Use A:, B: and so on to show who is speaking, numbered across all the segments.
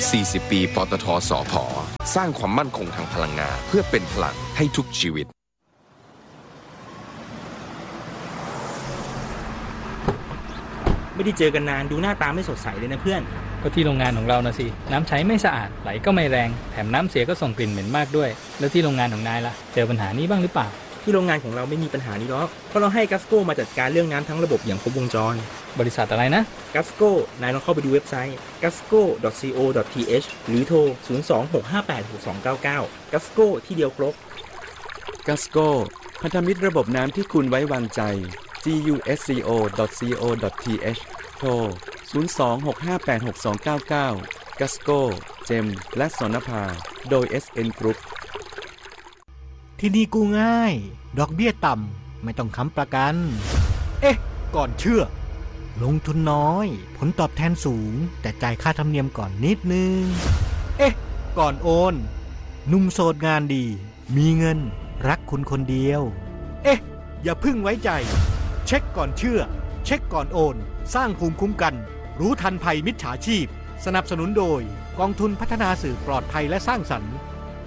A: 40 ปีปตท.สผ.สร้างความมั่นคงทางพลังงานเพื่อเป็นพลังให้ทุกชีวิต
B: ไม่ได้เจอกันนานดูหน้าตาไม่สดใสเลยนะเพื่อน
C: ก็ที่โรงงานของเรานะสิน้ำใช้ไม่สะอาดไหลก็ไม่แรงแถมน้ำเสียก็ส่งกลิ่นเหม็นมากด้วยแล้วที่โรงงานของนายล่ะเจอปัญหานี้บ้างหรือเปล่า
B: ที่โรงงานของเราไม่มีปัญหานี้หรอกเพราะเราให้กัสโก้มาจัดการเรื่องน้ำทั้งระบบอย่างครบวงจร
C: บริษัทอะไรนะ
B: กัสโก้นายลองเข้าไปดูเว็บไซต์ gasco.co.th หรือโทร 026586299 กัสโก้ที่เดียวครบ
D: กัสโก้พันธมิตรระบบน้ำที่คุณไว้วางใจ gasco.co.th โทร 026586299 กัสโก้เจมและสนภาโดย SN Group
E: ที่นี่กู้ง่ายดอกเบี้ยต่ำไม่ต้องค้ำประกันเอ๊ะก่อนเชื่อลงทุนน้อยผลตอบแทนสูงแต่จ่ายค่าธรรมเนียมก่อนนิดนึงเอ๊ะก่อนโอนหนุ่มโสดงานดีมีเงินรักคุณคนเดียวเอ๊ะอย่าพึ่งไว้ใจเช็คก่อนเชื่อเช็คก่อนโอนสร้างภูมิคุ้มกันรู้ทันภัยมิจฉาชีพสนับสนุนโดยกองทุนพัฒนาสื่อปลอดภัยและสร้างสรรค์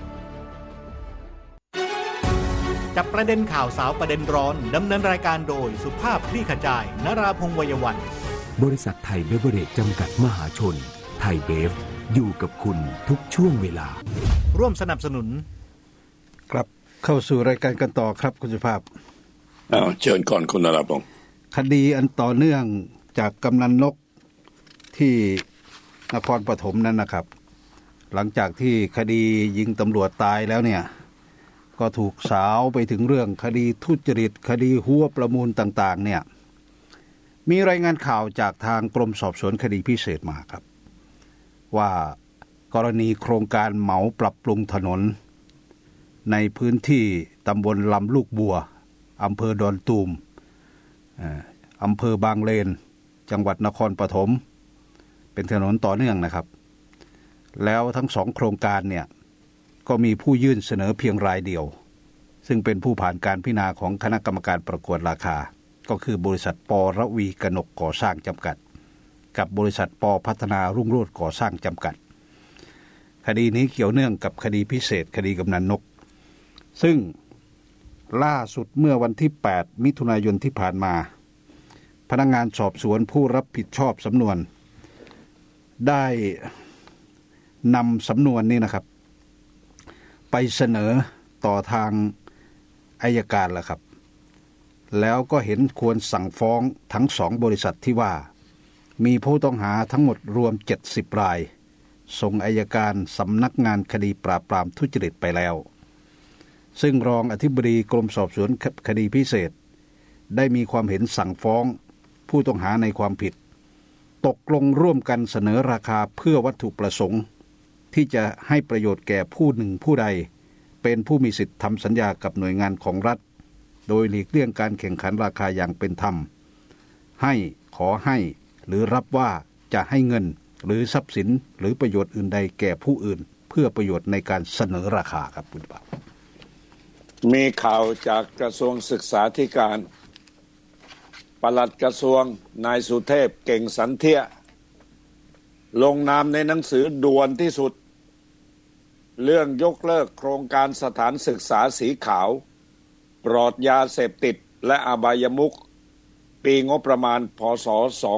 E: จับประเด็นข่าวสาวประเด็นร้อนดำเนินรายการโดยสุภาพคลี่ขจายนราพงษ์วัยวัน
F: บริษัทไทยเบเวอเรจจำกัดมหาชนไทยเบฟอยู่กับคุณทุกช่วงเวลา
E: ร่วมสนับสนุน
G: ครับเข้าสู่รายการกันต่อครับคุณสุภาพ
H: เชิญก่อนคุณนราพงษ์
G: คดีอันต่อเนื่องจากกำนันนกที่นครปฐมนั้นนะครับหลังจากที่คดียิงตำรวจตายแล้วเนี่ยก็ถูกสาวไปถึงเรื่องคดีทุจริตคดีหัวประมูลต่างๆเนี่ยมีรายงานข่าวจากทางกรมสอบสวนคดีพิเศษมาครับว่ากรณีโครงการเหมาปรับปรุงถนนในพื้นที่ตำบลลำลูกบัวอำเภอดอนตูมอำเภอบางเลนจังหวัดนครปฐมเป็นถนนต่อเนื่องนะครับแล้วทั้งสองโครงการเนี่ยก็มีผู้ยื่นเสนอเพียงรายเดียวซึ่งเป็นผู้ผ่านการพิจารณาของคณะกรรมการประกวดราคาก็คือบริษัทป.ระวีกนกก่อสร้างจำกัดกับบริษัทป.พัฒนารุ่งโรจน์ก่อสร้างจำกัดคดีนี้เกี่ยวเนื่องกับคดีพิเศษคดีกำนันนกซึ่งล่าสุดเมื่อวันที่8มิถุนายนที่ผ่านมาพนักงานสอบสวนผู้รับผิดชอบสำนวนได้นำสำนวนนี้นะครับไปเสนอต่อทางอัยการแล้วครับแล้วก็เห็นควรสั่งฟ้องทั้ง2บริษัทที่ว่ามีผู้ต้องหาทั้งหมดรวม70รายส่งอัยการสำนักงานคดีปราบปรามทุจริตไปแล้วซึ่งรองอธิบดีกรมสอบสวนคดีพิเศษได้มีความเห็นสั่งฟ้องผู้ต้องหาในความผิดตกลงร่วมกันเสนอราคาเพื่อวัตถุประสงค์ที่จะให้ประโยชน์แก่ผู้หนึ่งผู้ใดเป็นผู้มีสิทธิทำสัญญากับหน่วยงานของรัฐโดยหลีกเลี่ยงการแข่งขันราคาอย่างเป็นธรรมให้ขอให้หรือรับว่าจะให้เงินหรือทรัพย์สินหรือประโยชน์อื่นใดแก่ผู้อื่นเพื่อประโยชน์ในการเสนอราคาครับคุณป้า
H: มีข่าวจากกระทรวงศึกษาธิการปลัดกระทรวงนายสุเทพเก่งสันเทียลงนามในหนังสือด่วนที่สุดเรื่องยกเลิกโครงการสถานศึกษาสีขาวปลอดยาเสพติดและอบายมุขปีงบประมาณพ.ศ.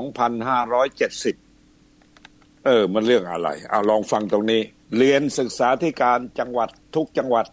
H: 2570มันเรื่องอะไรลองฟังตรงนี้เรียนศึกษาธิการจังหวัดทุกจังหวัด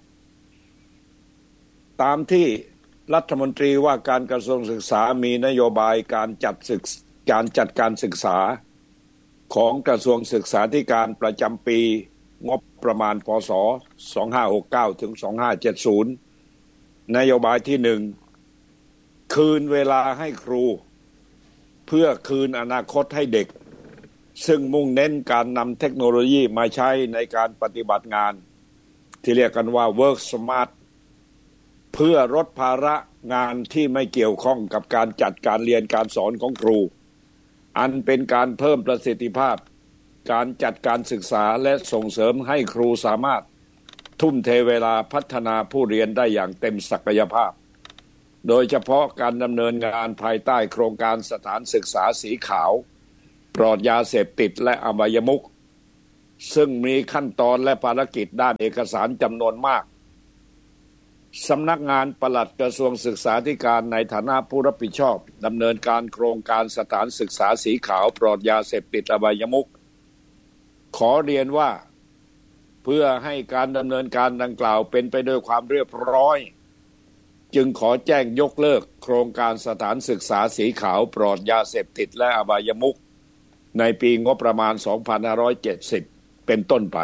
H: ตามที่รัฐมนตรีว่าการกระทรวงศึกษามีนโยบายการจัดการศึกษาของกระทรวงศึกษาธิการประจำปีงบประมาณพ.ศ. 2569ถึง2570นโยบายที่1คืนเวลาให้ครูเพื่อคืนอนาคตให้เด็กซึ่งมุ่งเน้นการนำเทคโนโลยีมาใช้ในการปฏิบัติงานที่เรียกกันว่า Work Smart เพื่อลดภาระงานที่ไม่เกี่ยวข้องกับการจัดการเรียนการสอนของครูอันเป็นการเพิ่มประสิทธิภาพการจัดการศึกษาและส่งเสริมให้ครูสามารถทุ่มเทเวลาพัฒนาผู้เรียนได้อย่างเต็มศักยภาพโดยเฉพาะการดำเนินงานภายใต้โครงการสถานศึกษาสีขาวปลอดยาเสพติดและอบายมุขซึ่งมีขั้นตอนและภารกิจด้านเอกสารจำนวนมากสำนักงานปลัดกระทรวงศึกษาธิการในฐานะผู้รับผิดชอบดำเนินการโครงการสถานศึกษาสีขาวปลอดยาเสพติดอบายมุขขอเรียนว่าเพื่อให้การดำเนินการดังกล่าวเป็นไปด้วยความเรียบร้อยจึงขอแจ้งยกเลิกโครงการสถานศึกษาสีขาวปลอดยาเสพติดและอบายมุขในปีงบประมาณ 2570 เป็นต้นไป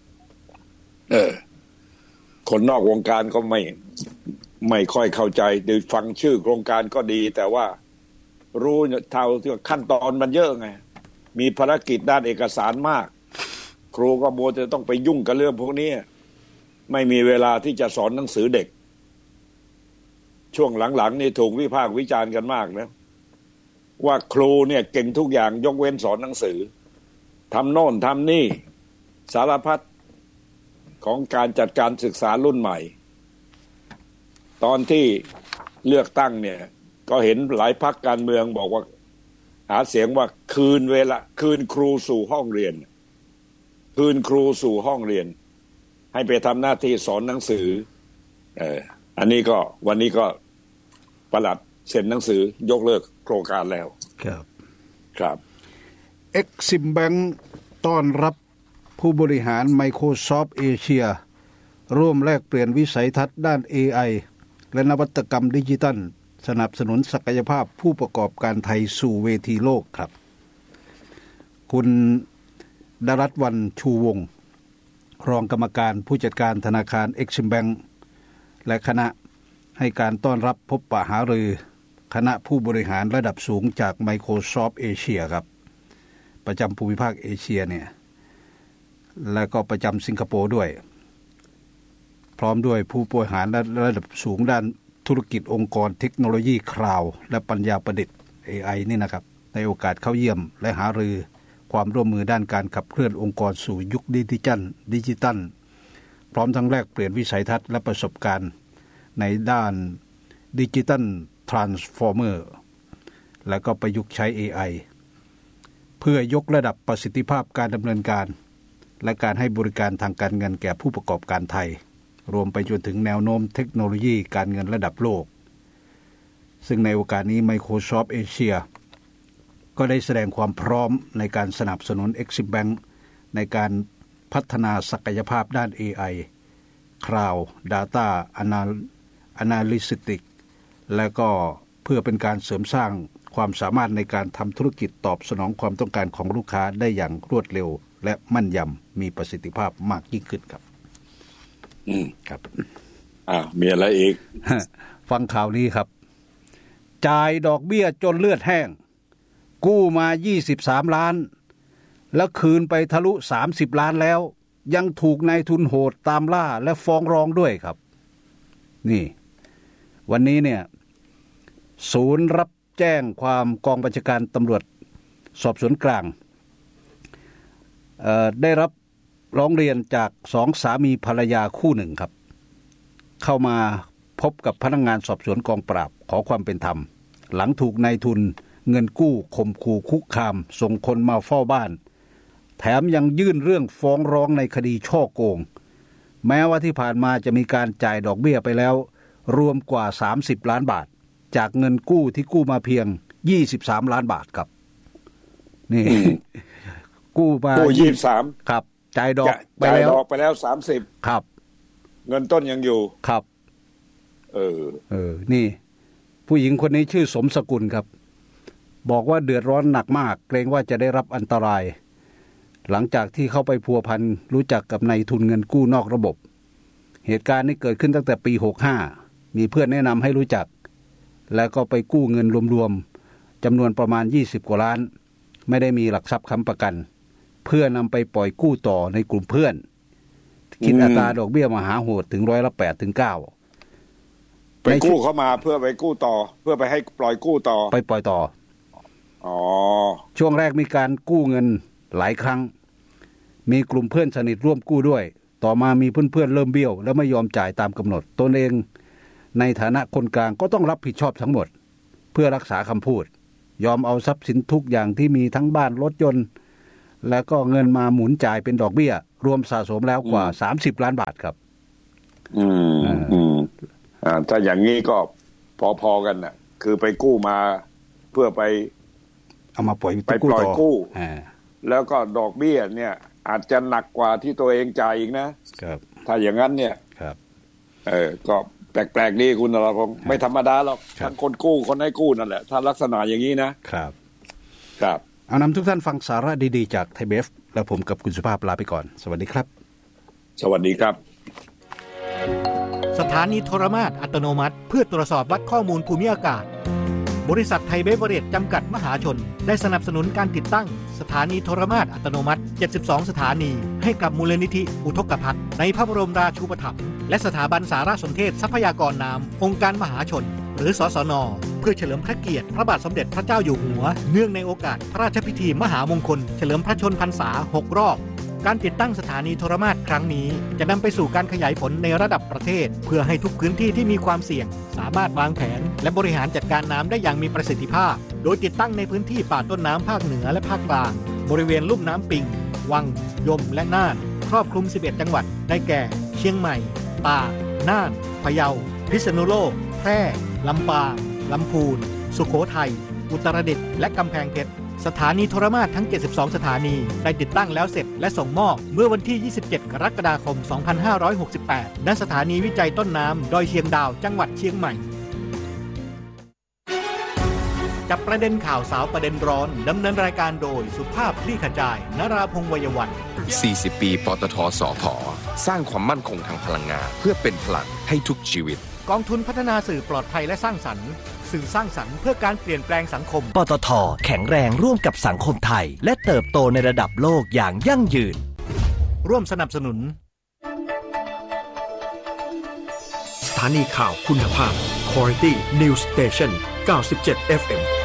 H: คนนอกวงการก็ไม่ค่อยเข้าใจโดยฟังชื่อโครงการก็ดีแต่ว่ารู้เท่าที่ขั้นตอนมันเยอะไงมีภารกิจด้านเอกสารมากครูก็มัวจะต้องไปยุ่งกับเรื่องพวกนี้ไม่มีเวลาที่จะสอนหนังสือเด็กช่วงหลังๆนี่ถูกวิพากษ์วิจารณ์กันมากนะว่าครูเนี่ยเก่งทุกอย่างยกเว้นสอนหนังสือทำโน่นทำนี่สารพัดของการจัดการศึกษารุ่นใหม่ตอนที่เลือกตั้งเนี่ยก็เห็นหลายพรรคการเมืองบอกว่าหาเสียงว่าคืนครูสู่ห้องเรียนคืนครูสู่ห้องเรียนให้ไปทำหน้าที่สอนหนังสืออันนี้ก็วันนี้ก็ปลัดเซ็นหนังสือยกเลิกโครงการแล้วครับ
G: Exim Bank ต้อนรับผู้บริหาร Microsoft Asia ร่วมแลกเปลี่ยนวิสัยทัศน์ด้าน AI และนวัตกรรมดิจิทัลสนับสนุนศักยภาพผู้ประกอบการไทยสู่เวทีโลกครับคุณดรัตน์วรรณชูวงศ์รองกรรมการผู้จัดการธนาคาร Exim Bank และคณะให้การต้อนรับพบปะหารือคณะผู้บริหารระดับสูงจาก Microsoft Asia ครับประจำภูมิภาคเอเชียเนี่ยและก็ประจำสิงคโปร์ด้วยพร้อมด้วยผู้บริหารระดับสูงด้านธุรกิจองค์กรเทคโนโลยีคลาวด์และปัญญาประดิษฐ์ AI นี่นะครับในโอกาสเข้าเยี่ยมและหารือความร่วมมือด้านการขับเคลื่อนองค์กรสู่ยุคดิจิทัลพร้อมทั้งแลกเปลี่ยนวิสัยทัศน์และประสบการณ์ในด้านดิจิทัลทรานส์ฟอร์เมอร์และก็ประยุกต์ใช้ AI เพื่อยกระดับประสิทธิภาพการดำเนินการและการให้บริการทางการเงินแก่ผู้ประกอบการไทยรวมไปจนถึงแนวโน้มเทคโนโลยีการเงินระดับโลกซึ่งในโอกาสนี้ Microsoft Asia ก็ได้แสดงความพร้อมในการสนับสนุน Exim Bank ในการพัฒนาศักยภาพด้าน AI Cloud Data Analytics และก็เพื่อเป็นการเสริมสร้างความสามารถในการทำธุรกิจตอบสนองความต้องการของลูกค้าได้อย่างรวดเร็วและมั่นยำมีประสิทธิภาพมากยิ่งขึ้นครับครับ
H: มีอะไรอีก
G: ฟังข่าวนี้ครับจ่ายดอกเบี้ยจนเลือดแห้งกู้มา23ล้านแล้วคืนไปทะลุ30ล้านแล้วยังถูกนายทุนโหดตามล่าและฟ้องร้องด้วยครับนี่วันนี้เนี่ยศูนย์รับแจ้งความกองบัญชาการตำรวจสอบสวนกลางได้รับร้องเรียนจาก2สามีภรรยาคู่หนึ่งครับเข้ามาพบกับพนักงานสอบสวนกองปราบขอความเป็นธรรมหลังถูกนายทุนเงินกู้ข่มขู่คุกคามส่งคนมาเฝ้าบ้านแถมยังยื่นเรื่องฟ้องร้องในคดีฉ้อโกงแม้ว่าที่ผ่านมาจะมีการจ่ายดอกเบี้ยไปแล้วรวมกว่า30ล้านบาทจากเงินกู้ที่กู้มาเพียง23ล้านบาทครับนี่ กู้มา23ครับจ่ายดอกไปแล้ว
H: 30
G: ครับ
H: เงินต้นยังอยู่
G: ครับนี่ผู้หญิงคนนี้ชื่อสมสกุลครับบอกว่าเดือดร้อนหนักมากเกรงว่าจะได้รับอันตรายหลังจากที่เข้าไปพัวพันรู้จักกับนายทุนเงินกู้นอกระบบเหตุการณ์นี้เกิดขึ้นตั้งแต่ปี65มีเพื่อนแนะนำให้รู้จักแล้วก็ไปกู้เงินรวมๆจำนวนประมาณ20กว่าล้านไม่ได้มีหลักทรัพย์ค้ำประกันเพื่อนำไปปล่อยกู้ต่อในกลุ่มเพื่อนคิดอัตราดอกเบี้ยมหาโหดถึง8%ถึง 9%
H: ไปกู้เข้ามาเพื่อไปกู้ต่อเพื่อไปให้ปล่อยกู้ต่อ
G: ไปปล่อยต่อช่วงแรกมีการกู้เงินหลายครั้งมีกลุ่มเพื่อนสนิทร่วมกู้ด้วยต่อมามีเพื่อนๆเริ่มเบี้ยวและไม่ยอมจ่ายตามกำหนดตนเองในฐานะคนกลางก็ต้องรับผิดชอบทั้งหมดเพื่อรักษาคำพูดยอมเอาทรัพย์สินทุกอย่างที่มีทั้งบ้านรถยนต์แล้วก็เงินมาหมุนจ่ายเป็นดอกเบี้ยรวมสะสมแล้วกว่า30 ล้านบาทครับ
H: ถ้าอย่างนี้ก็พอๆกันน่ะคือไปกู้มาเพื่อไป
G: เอามาปล่อย
H: กู้แล้วก็ดอกเบี้ยเนี่ยอาจจะหนักกว่าที่ตัวเองจ่ายอีกนะครับถ้าอย่างนั้นเนี่ย
G: ครับ
H: ก็แปลกๆดีคุณนรพงศ์ไม่ธรรมดาหรอกทั้งคนกู้คนให้กู้นั่นแหละถ้าลักษณะอย่างนี้นะครับ
G: เอานำทุกท่านฟังสาระดีๆจากไทยเบฟแล้วผมกับคุณสุภาพลาไปก่อนสวัสดีครับ
H: สวัสดีครับ
E: สถานีโทรมาตรอัตโนมัติเพื่อตรวจสอบวัดข้อมูลภูมิอากาศบริษัทไทยเบเวอเรจจำกัดมหาชนได้สนับสนุนการติดตั้งสถานีโทรมาตรอัตโนมัติ72สถานีให้กับมูลนิธิอุทกภัทรในพระบรมราชูปถัมภ์และสถาบันสารสนเทศทรัพยากรน้ำองค์การมหาชนหรือสสน.เพื่อเฉลิมพระเกียรติพระบาทสมเด็จพระเจ้าอยู่หัวเนื่องในโอกาสพระราชพิธีมหามงคลเฉลิมพระชนพรรษา6 รอบการติดตั้งสถานีโทรมาตรครั้งนี้จะนำไปสู่การขยายผลในระดับประเทศเพื่อให้ทุกพื้นที่ที่มีความเสี่ยงสามารถวางแผนและบริหารจัดการน้ำได้อย่างมีประสิทธิภาพโดยติดตั้งในพื้นที่ป่าต้นน้ำภาคเหนือและภาคกลางบริเวณลุ่มน้ำปิงวังยมและน่านครอบคลุม11จังหวัดได้แก่เชียงใหม่ตากน่านพะเยาพิษณุโลกแพร่ลำปางลำพูนสุโขทัยอุตรดิตถ์และกำแพงเพชรสถานีโทรมาตรทั้ง72สถานีได้ติดตั้งแล้วเสร็จและส่งมอบเมื่อวันที่27กรกฎาคม2568ณสถานีวิจัยต้นน้ำดอยเชียงดาวจังหวัดเชียงใหม่จับประเด็นข่าวสาวประเด็นร้อนดำเนินรายการโดยสุภาพคลี่ขจายนราพงษ์ วัยวัน
A: 40 ปีปตทสผ.สร้างความมั่นคงทางพลังงานเพื่อเป็นพลังให้ทุกชีวิต
E: กองทุนพัฒนาสื่อปลอดภัยและสร้างสรรค์สื่อสร้างสรรค์เพื่อการเปลี่ยนแปลงสังคม
I: ปตท.แข็งแรงร่วมกับสังคมไทยและเติบโตในระดับโลกอย่างยั่งยืน
E: ร่วมสนับสนุน
J: สถานีข่าวคุณภาพ Quality News Station 97 FM